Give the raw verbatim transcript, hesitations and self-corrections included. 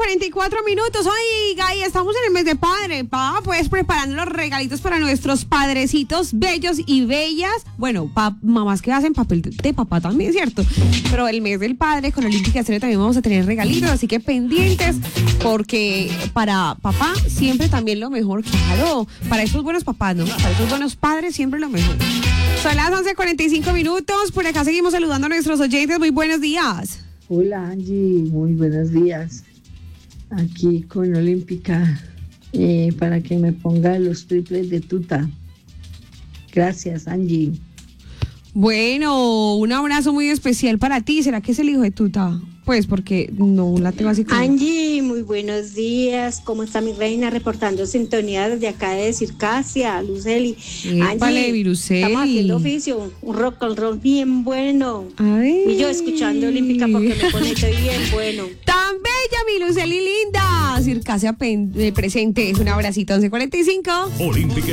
cuarenta y cuatro minutos. Oiga, y estamos en el mes de padre. Pa, pues preparando los regalitos para nuestros padrecitos bellos y bellas. Bueno, pa, mamás que hacen papel de, de papá también, ¿cierto? Pero el mes del padre con Olímpica Estéreo también vamos a tener regalitos, así que pendientes, porque para papá siempre también lo mejor, claro. Para esos buenos papás, ¿no? Para esos buenos padres siempre lo mejor. Son las once cuarenta y cinco minutos. Por acá seguimos saludando a nuestros oyentes. Muy buenos días. Hola Angie, muy buenos días. Aquí con Olímpica eh, para que me ponga los triples de tuta. Gracias, Angie. Bueno, un abrazo muy especial para ti. ¿Será que es el hijo de tuta? Pues porque no la tengo así como... Angie, muy buenos días. ¿Cómo está mi reina? Reportando sintonía desde acá de Circasia, Luceli. Épale, Viruseli. Estamos haciendo oficio, un rock and roll bien bueno. Ay. Y yo escuchando Olímpica porque me conecto bien bueno. Tan bella, mi Luceli linda. Circasia pen- eh, presente. Un abracito, once cuarenta y cinco. Olímpica